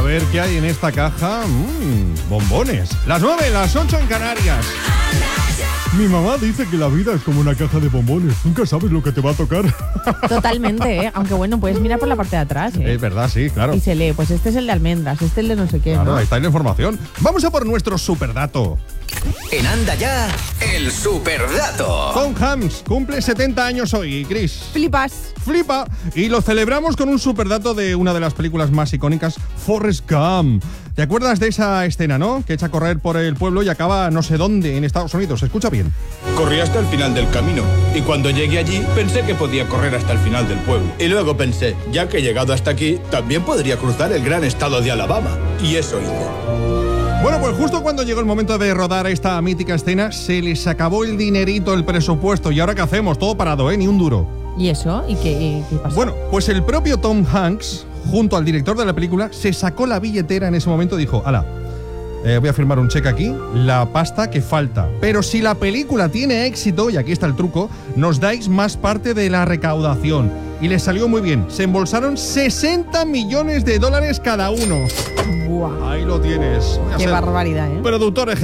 ver qué hay en esta caja. Bombones. Las 9, las 8 en Canarias. Mi mamá dice que la vida es como una caja de bombones. Nunca sabes lo que te va a tocar. Totalmente, ¿eh? Aunque bueno, puedes mirar por la parte de atrás, ¿eh? Es verdad, sí, claro. Y se lee, pues este es el de almendras, este es el de no sé qué, Claro, ¿no? ahí está la información. Vamos a por nuestro superdato. En Anda Ya, el superdato. Tom Hanks cumple 70 años hoy, Chris. Flipas. Flipa. Y lo celebramos con un superdato de una de las películas más icónicas, Forrest Gump. ¿Te acuerdas de esa escena, no? Que echa a correr por el pueblo y acaba no sé dónde, en Estados Unidos. Escucha bien. Corrí hasta el final del camino y cuando llegué allí pensé que podía correr hasta el final del pueblo. Y luego pensé, ya que he llegado hasta aquí, también podría cruzar el gran estado de Alabama. Y eso hice. Bueno, pues justo cuando llegó el momento de rodar esta mítica escena, se les acabó el dinerito, el presupuesto. ¿Y ahora qué hacemos? Todo parado, ni un duro. ¿Y eso? ¿Y qué pasó? Bueno, pues el propio Tom Hanks, junto al director de la película, se sacó la billetera en ese momento y dijo, hala, voy a firmar un cheque aquí, la pasta que falta. Pero si la película tiene éxito, y aquí está el truco, nos dais más parte de la recaudación. Y les salió muy bien. Se embolsaron $60 millones cada uno. Buah. Ahí lo tienes. Qué barbaridad, ¿eh? Productor